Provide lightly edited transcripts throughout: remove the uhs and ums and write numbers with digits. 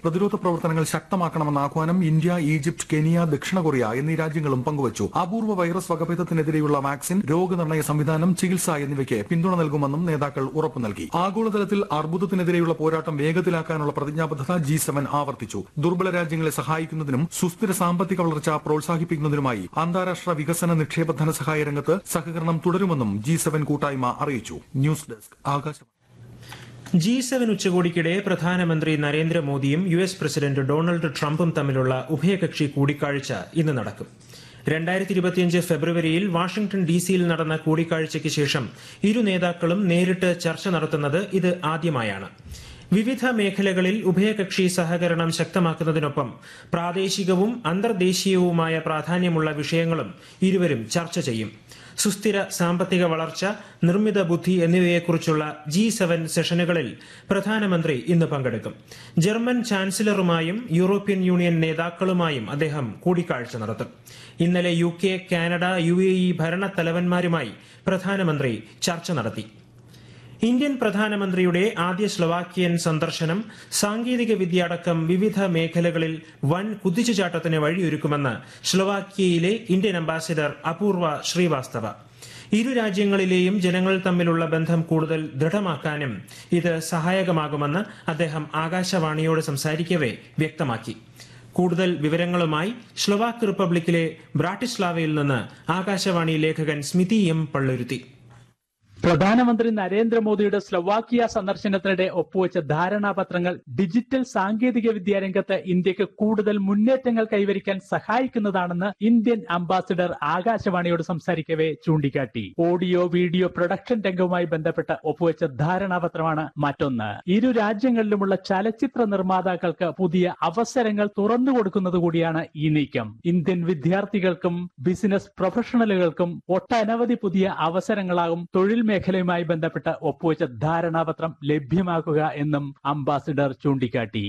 പ്രതിരോധ പ്രവർത്തനങ്ങൾ ശക്തമാക്കണമെന്ന ആഹ്വാനം ഇന്ത്യ, ഈജിപ്ത്, കെനിയ, ദക്ഷിണ കൊറിയ എന്നീ രാജ്യങ്ങളും പങ്കുവച്ചു. അപൂർവ വൈറസ് വകഭേദത്തിനെതിരെയുള്ള വാക്സിൻ, രോഗനിർണയ സംവിധാനം, ചികിത്സ എന്നിവയ്ക്ക് പിന്തുണ നൽകുമെന്നും നേതാക്കൾ ഉറപ്പു നൽകി. ആഗോളതലത്തിൽ അർബുദത്തിനെതിരെയുള്ള പോരാട്ടം വേഗത്തിലാക്കാനുള്ള പ്രതിജ്ഞാബദ്ധത G7 ആവർത്തിച്ചു. ദുർബല രാജ്യങ്ങളെ സഹായിക്കുന്നതിനും സുസ്ഥിര സാമ്പത്തിക വളർച്ച പ്രോത്സാഹിപ്പിക്കുന്നതിനുമായി അന്താരാഷ്ട്ര വികസന നിക്ഷേപ ധനസഹായ രംഗത്ത് സഹകരണം തുടരുമെന്നും G7 കൂട്ടായ്മ അറിയിച്ചു. News desk Akashvani. G7 ഉച്ചകോടിക്കിടെ പ്രധാനമന്ത്രി നരേന്ദ്രമോദിയും US പ്രസിഡന്റ് ഡൊണാൾഡ് ട്രംപും തമ്മിലുള്ള ഉഭയകക്ഷി കൂടിക്കാഴ്ച ഇന്ന് നടക്കും. 2025 ഫെബ്രുവരിയിൽ വാഷിംഗ്ടൺ DC-യിൽ നടന്ന കൂടിക്കാഴ്ചയ്ക്ക് ശേഷം ഇരു നേതാക്കളും നേരിട്ട് ചർച്ച നടത്തുന്നത് ഇത് ആദ്യമായാണ്. വിവിധ മേഖലകളിൽ ഉഭയകക്ഷി സഹകരണം ശക്തമാക്കുന്നതിനൊപ്പം പ്രാദേശികവും അന്തർദേശീയവുമായ പ്രാധാന്യമുള്ള വിഷയങ്ങളും ഇരുവരും ചർച്ച ചെയ്യും. സുസ്ഥിര സാമ്പത്തിക വളർച്ച, നിർമ്മിത ബുദ്ധി എന്നിവയെക്കുറിച്ചുള്ള G7 സെഷനുകളിൽ പ്രധാനമന്ത്രി ഇന്ന് പങ്കെടുക്കും. ജർമ്മൻ ചാൻസലറുമായും യൂറോപ്യൻ യൂണിയൻ നേതാക്കളുമായും അദ്ദേഹം കൂടിക്കാഴ്ച നടത്തും. ഇന്നലെ UK, കാനഡ, UAE ഭരണത്തലവന്മാരുമായി പ്രധാനമന്ത്രി ചർച്ച നടത്തി. ഇന്ത്യൻ പ്രധാനമന്ത്രിയുടെ ആദ്യ സ്ലൊവാക്യൻ സന്ദർശനം സാങ്കേതിക വിദ്യ അടക്കം വിവിധ മേഖലകളിൽ വൻ കുതിച്ചുചാട്ടത്തിന് വഴിയൊരുക്കുമെന്ന് സ്ലൊവാക്യയിലെ ഇന്ത്യൻ അംബാസിഡർ അപൂർവ ശ്രീവാസ്തവ. ഇരു രാജ്യങ്ങളിലെയും ജനങ്ങൾ തമ്മിലുള്ള ബന്ധം കൂടുതൽ ദൃഢമാക്കാനും ഇത് സഹായകമാകുമെന്ന് അദ്ദേഹം ആകാശവാണിയോട് സംസാരിക്കവെ വ്യക്തമാക്കി. കൂടുതൽ വിവരങ്ങളുമായി സ്ലൊവാക്ക് റിപ്പബ്ലിക്കിലെ ബ്രാട്ടിസ്ലാവയിൽ നിന്ന് ആകാശവാണി ലേഖകൻ സ്മിതി M. പള്ളുരുത്തി. പ്രധാനമന്ത്രി നരേന്ദ്രമോദിയുടെ സ്ലൊവാക്കിയ സന്ദർശനത്തിനിടെ ഒപ്പുവെച്ച ധാരണാപത്രങ്ങൾ ഡിജിറ്റൽ സാങ്കേതിക വിദ്യാ രംഗത്ത് ഇന്ത്യക്ക് കൂടുതൽ മുന്നേറ്റങ്ങൾ കൈവരിക്കാൻ സഹായിക്കുന്നതാണെന്ന് ഇന്ത്യൻ അംബാസിഡർ ആകാശവാണിയോട് സംസാരിക്കവെ ചൂണ്ടിക്കാട്ടി. ഓഡിയോ വീഡിയോ പ്രൊഡക്ഷൻ രംഗവുമായി ബന്ധപ്പെട്ട് ഒപ്പുവെച്ച ധാരണാപത്രമാണ് മറ്റൊന്ന്. ഇരു രാജ്യങ്ങളിലുമുള്ള ചലച്ചിത്ര നിർമ്മാതാക്കൾക്ക് പുതിയ അവസരങ്ങൾ തുറന്നുകൊടുക്കുന്നത് കൂടിയാണ് ഈ നീക്കം. ഇന്ത്യൻ വിദ്യാർത്ഥികൾക്കും ബിസിനസ് പ്രൊഫഷണലുകൾക്കും ഒട്ടനവധി പുതിയ അവസരങ്ങളാകും തൊഴിൽ മേഖലയുമായി ബന്ധപ്പെട്ട് ഒപ്പുവെച്ച ധാരണാപത്രം ലഭ്യമാക്കുക എന്നും അംബാസിഡർ ചൂണ്ടിക്കാട്ടി.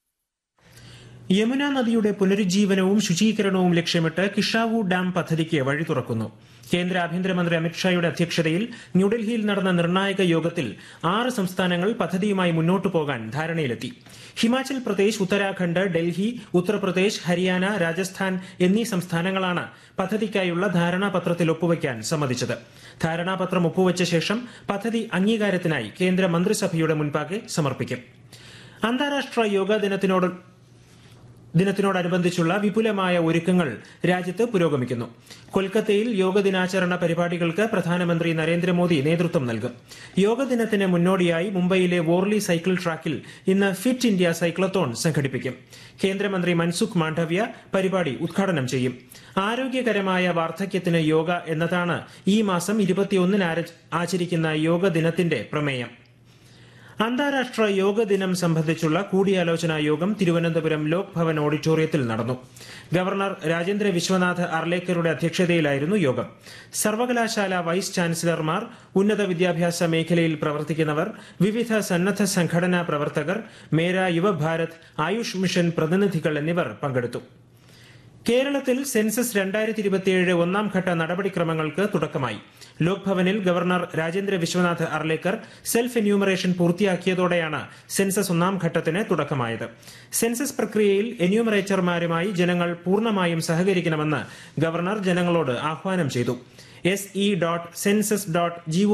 യമുന നദിയുടെ പുനരുജ്ജീവനവും ശുചീകരണവും ലക്ഷ്യമിട്ട് കിഷാവു ഡാം പദ്ധതിക്ക് വഴി തുറക്കുന്നു. കേന്ദ്ര ആഭ്യന്തരമന്ത്രി അമിത്ഷായുടെ അധ്യക്ഷതയിൽ ന്യൂഡൽഹിയിൽ നടന്ന നിർണായക യോഗത്തിൽ 6 സംസ്ഥാനങ്ങൾ പദ്ധതിയുമായി മുന്നോട്ടു പോകാൻ ധാരണയിലെത്തി. ഹിമാചൽ പ്രദേശ്, ഉത്തരാഖണ്ഡ്, ഡൽഹി, ഉത്തർപ്രദേശ്, ഹരിയാന, രാജസ്ഥാൻ എന്നീ സംസ്ഥാനങ്ങളാണ് പദ്ധതിക്കായുള്ള ധാരണാപത്രത്തിൽ ഒപ്പുവയ്ക്കാൻ സമ്മതിച്ചത്. ധാരണാപത്രം ഒപ്പുവെച്ച ശേഷം പദ്ധതി അംഗീകാരത്തിനായി കേന്ദ്ര മന്ത്രിസഭയുടെ മുൻപാകെ സമർപ്പിക്കും. അന്താരാഷ്ട്ര യോഗാ ദിനത്തിനോടനുബന്ധിച്ചുള്ള വിപുലമായ ഒരുക്കങ്ങൾ രാജ്യത്ത് പുരോഗമിക്കുന്നു. കൊൽക്കത്തയിൽ യോഗ ദിനാചരണ പരിപാടികൾക്ക് പ്രധാനമന്ത്രി നരേന്ദ്രമോദി നേതൃത്വം നൽകും. യോഗ ദിനത്തിന് മുന്നോടിയായി മുംബൈയിലെ വോർലി സൈക്കിൾ ട്രാക്കിൽ ഇന്ന് ഫിറ്റ് ഇന്ത്യ സൈക്ലത്തോൺ സംഘടിപ്പിക്കും. കേന്ദ്രമന്ത്രി മൻസുഖ് മാണ്ഡവ്യ പരിപാടി ഉദ്ഘാടനം ചെയ്യും. ആരോഗ്യകരമായ വാർദ്ധക്യത്തിന് യോഗ എന്നതാണ് ഈ മാസം 21-ന് ആചരിക്കുന്ന യോഗ ദിനത്തിന്റെ പ്രമേയം. അന്താരാഷ്ട്ര യോഗ ദിനം സംബന്ധിച്ചുള്ള കൂടിയാലോചനാ യോഗം തിരുവനന്തപുരം ലോക് ഭവൻ ഓഡിറ്റോറിയത്തിൽ നടന്നു. ഗവർണർ രാജേന്ദ്ര വിശ്വനാഥ് അർലേക്കറുടെ അധ്യക്ഷതയിലായിരുന്നു യോഗം. സർവകലാശാല വൈസ് ചാൻസലർമാർ, ഉന്നത വിദ്യാഭ്യാസ മേഖലയിൽ പ്രവർത്തിക്കുന്നവർ, വിവിധ സന്നദ്ധ സംഘടനാ പ്രവർത്തകർ, മേരാ യുവഭാരത്, ആയുഷ് മിഷൻ പ്രതിനിധികൾ എന്നിവർ പങ്കെടുത്തു. കേരളത്തിൽ സെൻസസ് 2027 ഒന്നാം ഘട്ട നടപടിക്രമങ്ങൾക്ക് തുടക്കമായി. ലോക് ഭവനിൽ governor Rajendra Vishwanath Arlekar self enumeration പൂർത്തിയാക്കിയതോടെയാണ് census ഒന്നാം ഘട്ടത്തിന് തുടക്കമായത്. സെൻസസ് പ്രക്രിയയിൽ എന്യൂമറേറ്റർമാരുമായി ജനങ്ങൾ പൂർണ്ണമായും സഹകരിക്കണമെന്ന് ഗവർണർ ജനങ്ങളോട് ആഹ്വാനം ചെയ്തു. se.census.gov